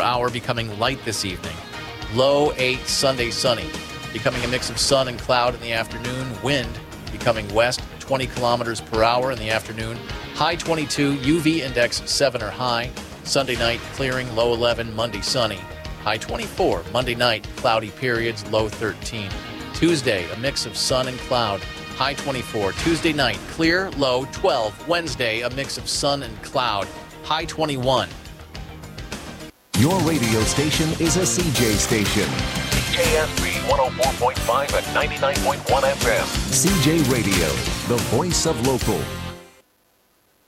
hour, becoming light this evening. Low 8, Sunday sunny. Becoming a mix of sun and cloud in the afternoon. Wind becoming west, 20 kilometers per hour in the afternoon. High 22, UV index 7 or high. Sunday night clearing, low 11, Monday sunny. High 24, Monday night cloudy periods, low 13. Tuesday, a mix of sun and cloud. High 24. Tuesday night, clear, low 12. Wednesday, a mix of sun and cloud. High 21. Your radio station is a CJ station. CJSB 104.5 and 99.1 FM. CJ Radio, the voice of local.